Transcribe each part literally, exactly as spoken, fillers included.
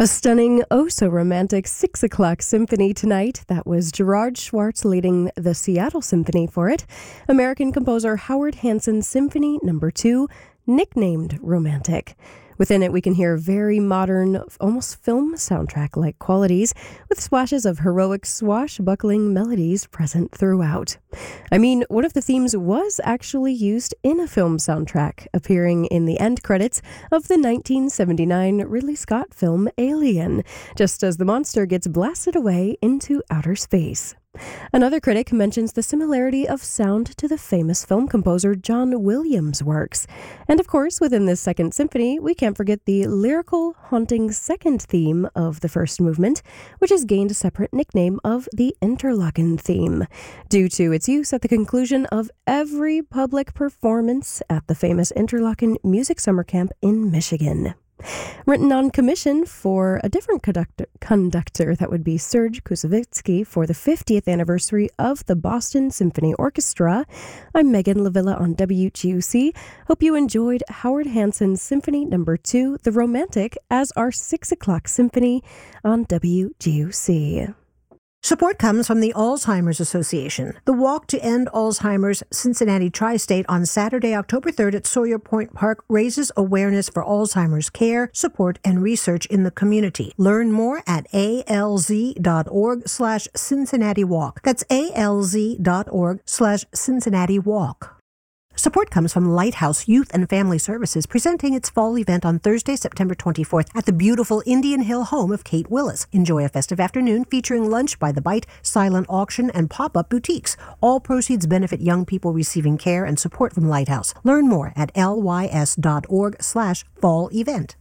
A stunning, oh-so-romantic six o'clock symphony tonight. That was Gerard Schwartz leading the Seattle Symphony for it. American composer Howard Hanson's Symphony Number two, nicknamed Romantic. Within it, we can hear very modern, almost film soundtrack-like qualities, with splashes of heroic swashbuckling melodies present throughout. I mean, one of the themes was actually used in a film soundtrack, appearing in the end credits of the nineteen seventy-nine Ridley Scott film Alien, just as the monster gets blasted away into outer space. Another critic mentions the similarity of sound to the famous film composer John Williams' works. And of course, within this second symphony, we can't forget the lyrical, haunting second theme of the first movement, which has gained a separate nickname of the Interlaken theme, due to its use at the conclusion of every public performance at the famous Interlaken Music Summer Camp in Michigan. Written on commission for a different conductor, conductor that would be Serge Koussevitzky for the fiftieth anniversary of the Boston Symphony Orchestra. I'm Megan Lavilla on W G U C. Hope you enjoyed Howard Hanson's Symphony Number two, The Romantic, as our six o'clock symphony on W G U C. Support comes from the Alzheimer's Association. The Walk to End Alzheimer's Cincinnati Tri-State on Saturday, October third at Sawyer Point Park raises awareness for Alzheimer's care, support, and research in the community. Learn more at alz.org slash Cincinnati Walk. That's alz.org slash Cincinnati Walk. Support comes from Lighthouse Youth and Family Services, presenting its fall event on Thursday, September twenty-fourth at the beautiful Indian Hill home of Kate Willis. Enjoy a festive afternoon featuring lunch by the bite, silent auction, and pop-up boutiques. All proceeds benefit young people receiving care and support from Lighthouse. Learn more at lys.org slash fall event.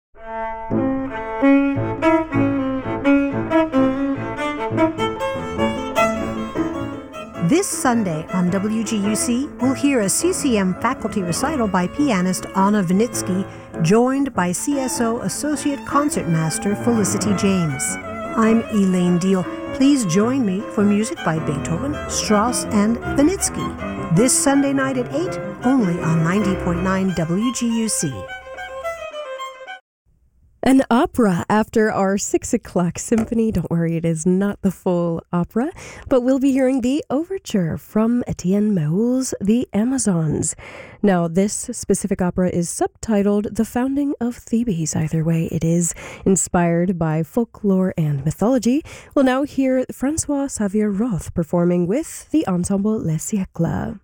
This Sunday on W G U C, we'll hear a C C M faculty recital by pianist Anna Vinitsky, joined by C S O Associate Concertmaster Felicity James. I'm Elaine Deal. Please join me for music by Beethoven, Strauss, and Vinitsky. This Sunday night at eight, only on ninety point nine W G U C. An opera after our six o'clock symphony. Don't worry, it is not the full opera, but we'll be hearing the overture from Etienne Meul's The Amazons. Now, this specific opera is subtitled The Founding of Thebes. Either way, it is inspired by folklore and mythology. We'll now hear Francois Xavier Roth performing with the ensemble Les Siècles.